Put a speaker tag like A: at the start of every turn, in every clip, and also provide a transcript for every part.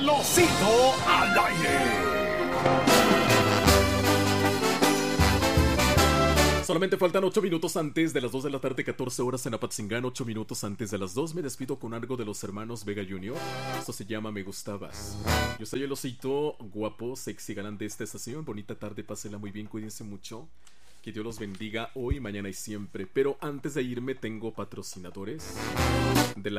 A: El Osito al aire. Solamente faltan 8 minutos antes de las 2 de la tarde, 14 horas en Apatzingán, 8 minutos antes de las 2. Me despido con algo de los hermanos Vega Jr. Esto se llama Me Gustabas. Yo soy el Osito, guapo, sexy, galán de esta estación. Bonita tarde, pásela muy bien, cuídense mucho. Que Dios los bendiga hoy, mañana y siempre. Pero antes de irme tengo patrocinadores de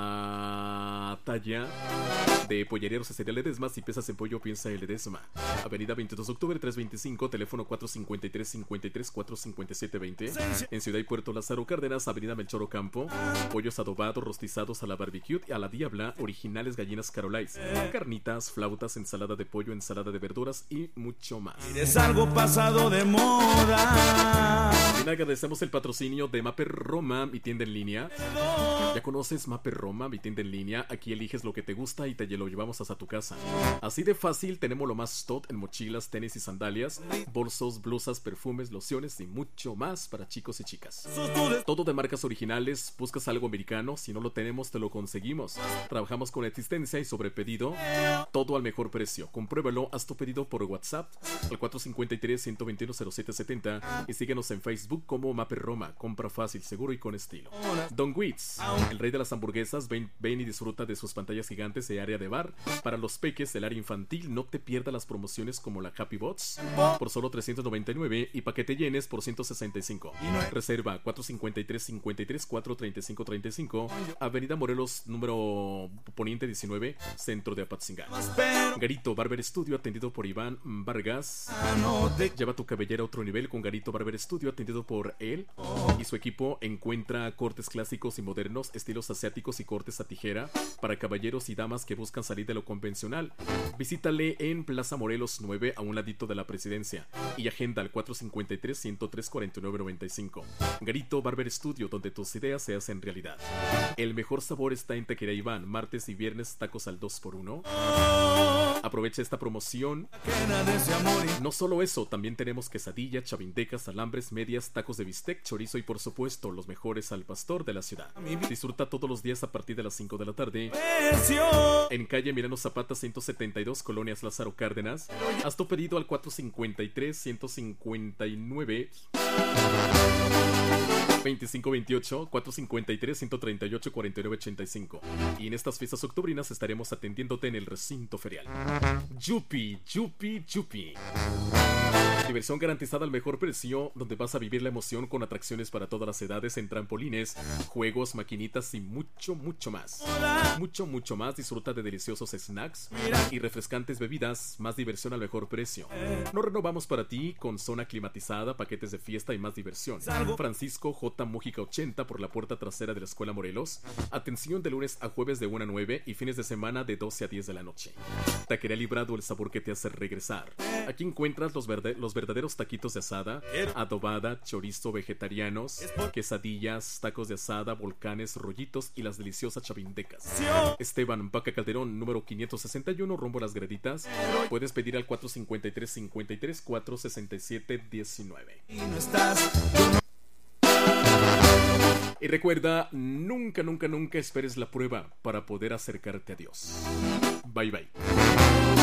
A: la talla de Pollería Rosacería Ledesma. Si piensas en pollo, piensa en Ledesma. Avenida 22 de octubre 325, teléfono 453-53 457-20. En Ciudad y Puerto Lázaro Cárdenas, Avenida Melchor Ocampo. Pollos adobados, rostizados a la barbecue y a la diabla, originales gallinas Carolais, carnitas, flautas, ensalada de pollo, ensalada de verduras y mucho más.
B: Es algo pasado de moda.
A: Bien, agradecemos el patrocinio de Mapper Roma, mi tienda en línea. ¿Ya conoces Mapper Roma, mi tienda en línea? Aquí eliges lo que te gusta y te lo llevamos hasta tu casa. Así de fácil, tenemos lo más top en mochilas, tenis y sandalias, bolsos, blusas, perfumes, lociones y mucho más para chicos y chicas. Todo de marcas originales. Buscas algo americano, si no lo tenemos te lo conseguimos. Trabajamos con existencia y sobre pedido, todo al mejor precio. Compruébalo, haz tu pedido por WhatsApp al 453-121-0770 y síguenos en Facebook como Mapper Roma. Compra fácil, seguro y con estilo. Don Witz, el rey de las hamburguesas. Ven y disfruta de sus pantallas gigantes de área de bar. Para los peques del área infantil, no te pierdas las promociones como la Happy Bots por solo $399 y paquete llenes por $165. Reserva 453-53-435-35, Avenida Morelos, número Poniente 19, centro de Apatzingán. Garito Barber Studio, atendido por Iván Vargas. Lleva tu cabellera a otro nivel con Garito Barber Studio, atendido por él y su equipo. Encuentra cortes clásicos y modernos, estilos asiáticos y cortes a tijera para caballeros y damas que buscan salir de lo convencional. Visítale en Plaza Morelos 9, a un ladito de la Presidencia, y agenda al 453-103-4995. Garito Barber Studio, donde tus ideas se hacen realidad. El mejor sabor está en Taquería Iván, martes y viernes tacos al 2x1. Aprovecha esta promoción. No solo eso, también tenemos quesadilla, chavindecas, alambres, medias, tacos de bistec, chorizo y por supuesto los mejores al pastor de la ciudad. Disfruta todos los días a partir de las 5 de la tarde en calle Emiliano Zapata 172, Colonias Lázaro Cárdenas. Haz tu pedido al 453-159 2528, 453 138 49 85. Y en estas fiestas octubrinas estaremos atendiéndote en el recinto ferial. Yupi. Diversión garantizada al mejor precio, donde vas a vivir la emoción con atracciones para todas las edades en trampolines, juegos, maquinitas y mucho más. Mucho más. Disfruta de deliciosos snacks y refrescantes bebidas. Más diversión al mejor precio. Nos renovamos para ti con zona climatizada, paquetes de fiesta y más diversión. Francisco J. Mújica 80 por la puerta trasera de la Escuela Morelos. Atención de lunes a jueves de 1 a 9 y fines de semana de 12 a 10 de la noche. Taquería Librado, el sabor que te hace regresar. Aquí encuentras los verdaderos taquitos de asada, adobada, chorizo, vegetarianos, quesadillas, tacos de asada, volcanes, rollitos y las deliciosas chavindecas. Esteban Vaca Calderón, número 561, rumbo a Las Greditas. Puedes pedir al 453-53 467-19. Y recuerda, nunca esperes la prueba para poder acercarte a Dios. Bye.